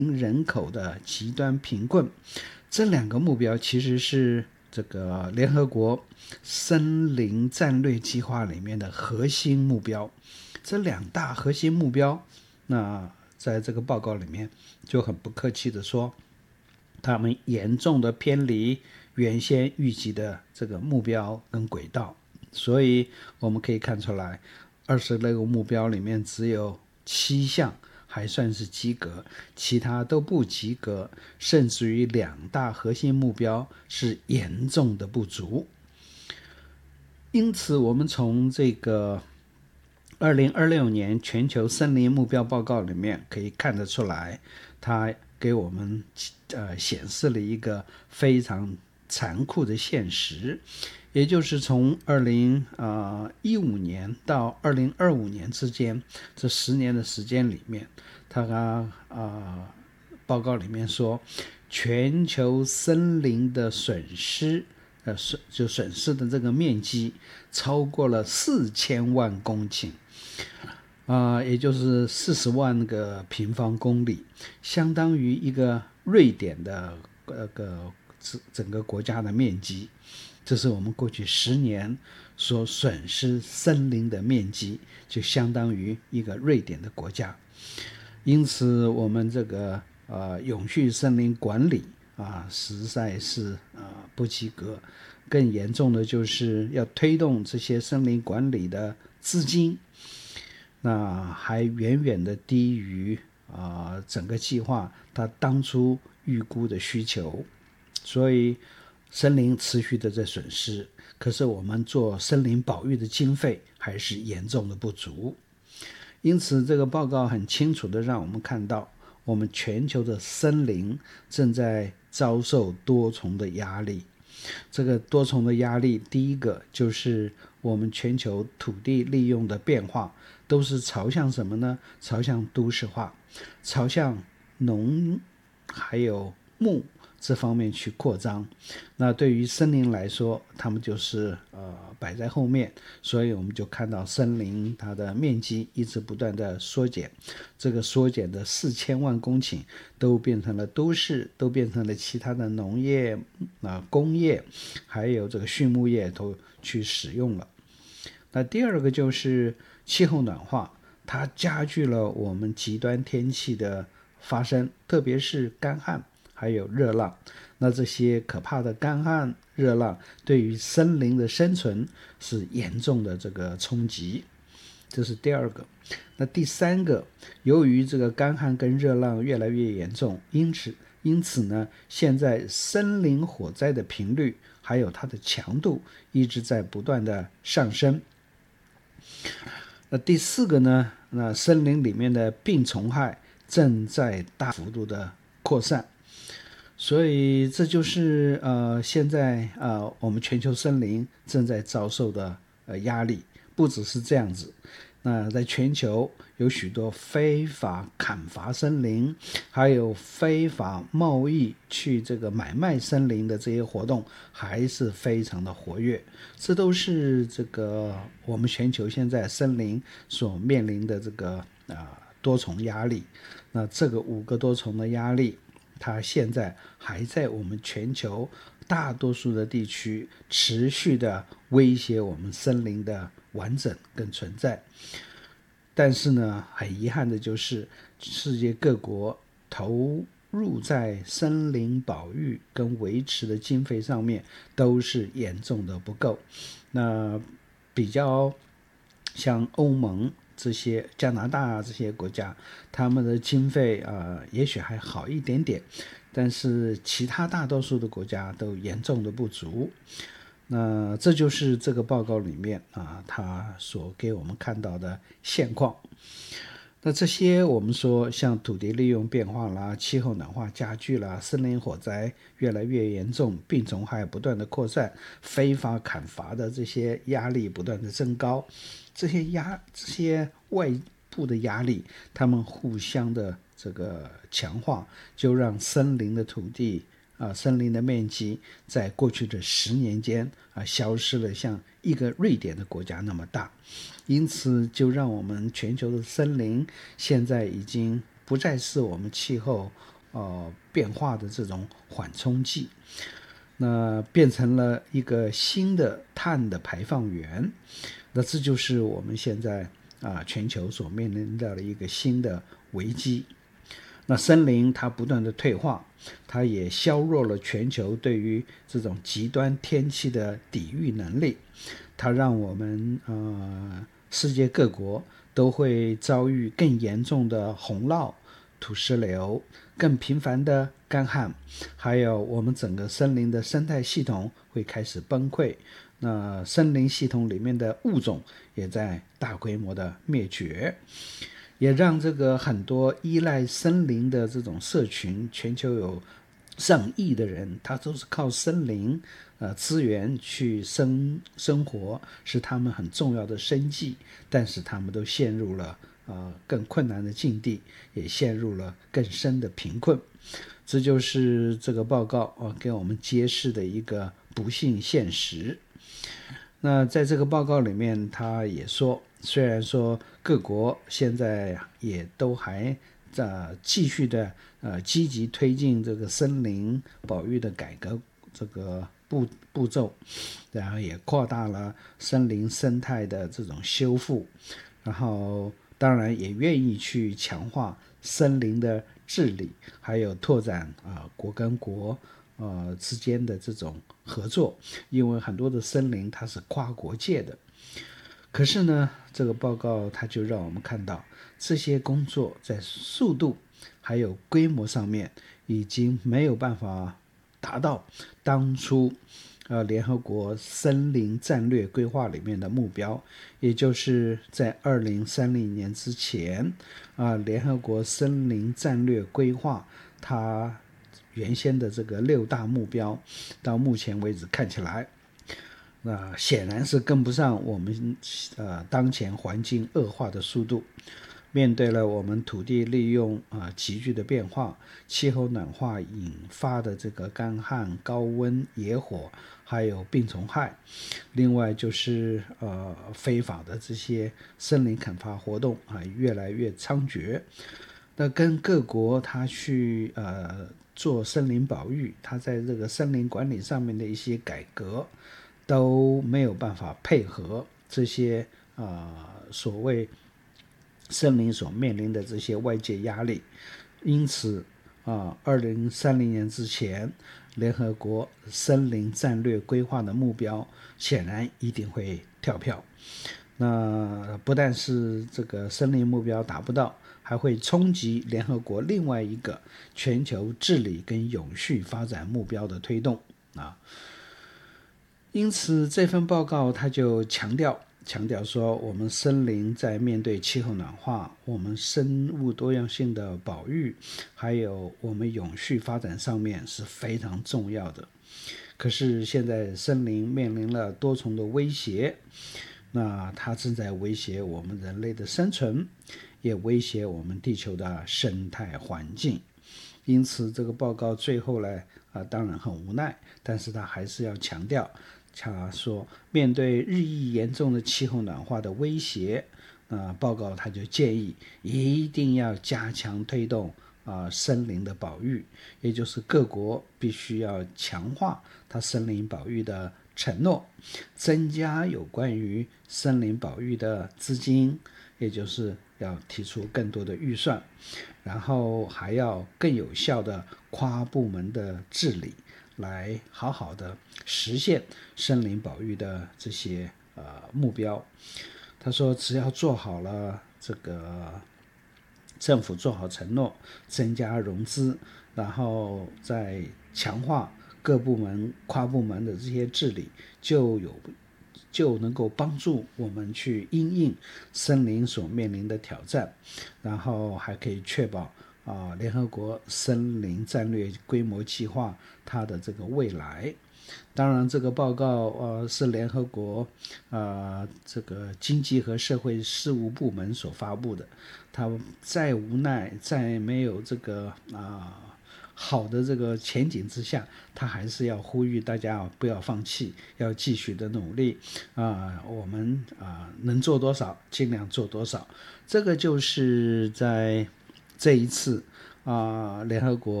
人口的极端贫困。这两个目标其实是这个联合国森林战略计划里面的核心目标。这两大核心目标，那在这个报告里面就很不客气的说，他们严重的偏离原先预计的这个目标跟轨道。所以我们可以看出来，26个目标里面只有7项还算是及格，其他都不及格，甚至于两大核心目标是严重的不足。因此我们从这个2026年全球森林目标报告里面可以看得出来，它给我们显示了一个非常残酷的现实，也就是从2015年到2025年之间这10年的时间里面，它报告里面说，全球森林的损失就损失的这个面积超过了4000万公顷，也就是40万个平方公里，相当于一个瑞典的整个国家的面积。这是我们过去10年所损失森林的面积，就相当于一个瑞典的国家。因此我们这个永续森林管理实在是不及格。更严重的就是要推动这些森林管理的资金，那还远远的低于整个计划它当初预估的需求。所以森林持续的在损失，可是我们做森林保育的经费还是严重的不足。因此这个报告很清楚的让我们看到，我们全球的森林正在遭受多重的压力。这个多重的压力，第一个就是我们全球土地利用的变化都是朝向什么呢？朝向都市化，朝向农还有牧这方面去扩张。那对于森林来说，他们就是摆在后面，所以我们就看到森林它的面积一直不断的缩减，这个缩减的4000万公顷都变成了都市，都变成了其他的农业工业还有这个畜牧业都去使用了。那第二个就是气候暖化，它加剧了我们极端天气的发生，特别是干旱还有热浪。那这些可怕的干旱热浪对于森林的生存是严重的这个冲击，这是第二个。那第三个，由于这个干旱跟热浪越来越严重，因此呢，现在森林火灾的频率还有它的强度一直在不断的上升。那第四个呢，那森林里面的病虫害正在大幅度的扩散。所以这就是现在我们全球森林正在遭受的压力。不只是这样子，那在全球有许多非法砍伐森林，还有非法贸易去这个买卖森林的这些活动还是非常的活跃。这都是这个我们全球现在森林所面临的这个多重压力。那这个5个多重的压力，它现在还在我们全球大多数的地区持续的威胁我们森林的完整跟存在。但是呢，很遗憾的就是世界各国投入在森林保育跟维持的经费上面都是严重的不够。那比较像欧盟这些加拿大这些国家，他们的经费也许还好一点点，但是其他大多数的国家都严重的不足。那这就是这个报告里面他所给我们看到的现况。那这些我们说像土地利用变化啦，气候暖化加剧啦，森林火灾越来越严重，病虫害不断的扩散，非法砍伐的这些压力不断的增高，这些外部的压力，他们互相的这个强化，就让森林的土地森林的面积在过去的10年间消失了像一个瑞典的国家那么大。因此就让我们全球的森林现在已经不再是我们气候变化的这种缓冲剂，那变成了一个新的碳的排放源。那这就是我们现在全球所面临到的一个新的危机。那森林它不断的退化，它也削弱了全球对于这种极端天气的抵御能力，它让我们世界各国都会遭遇更严重的洪涝、土石流、更频繁的干旱，还有我们整个森林的生态系统会开始崩溃。那森林系统里面的物种也在大规模的灭绝，也让这个很多依赖森林的这种社群，全球有上亿的人，他都是靠森林资源去生活，是他们很重要的生计，但是他们都陷入了更困难的境地，也陷入了更深的贫困。这就是这个报告给我们揭示的一个不幸现实。那在这个报告里面，他也说，虽然说各国现在也都还继续的积极推进这个森林保育的改革这个步骤，然后也扩大了森林生态的这种修复，然后当然也愿意去强化森林的治理，还有拓展国跟国之间的这种合作，因为很多的森林它是跨国界的。可是呢，这个报告它就让我们看到，这些工作在速度还有规模上面已经没有办法达到当初联合国森林战略规划里面的目标，也就是在2030年之前联合国森林战略规划它原先的这个6大目标，到目前为止看起来那显然是跟不上我们当前环境恶化的速度。面对了我们土地利用急剧的变化，气候暖化引发的这个干旱、高温、野火，还有病虫害，另外就是非法的这些森林砍伐活动越来越猖獗。那跟各国他去做森林保育，他在这个森林管理上面的一些改革都没有办法配合这些所谓森林所面临的这些外界压力。因此2030年之前联合国森林战略规划的目标显然一定会跳票。那不但是这个森林目标达不到，还会冲击联合国另外一个全球治理跟永续发展目标的推动因此这份报告它就强调说，我们森林在面对气候暖化、我们生物多样性的保育，还有我们永续发展上面是非常重要的。可是现在森林面临了多重的威胁，那它正在威胁我们人类的生存，也威胁我们地球的生态环境。因此这个报告最后呢当然很无奈，但是他还是要强调，他说面对日益严重的气候暖化的威胁报告他就建议一定要加强推动森林的保育，也就是各国必须要强化它森林保育的承诺，增加有关于森林保育的资金，也就是要提出更多的预算，然后还要更有效的跨部门的治理，来好好的实现森林保育的这些目标。他说只要做好了这个政府做好承诺，增加融资，然后再强化各部门跨部门的这些治理，就能够帮助我们去因应森林所面临的挑战，然后还可以确保联合国森林战略规模计划它的这个未来。当然这个报告是联合国这个经济和社会事务部门所发布的，他再无奈在没有这个好的这个前景之下，他还是要呼吁大家不要放弃，要继续的努力我们能做多少尽量做多少。这个就是在这一次联合国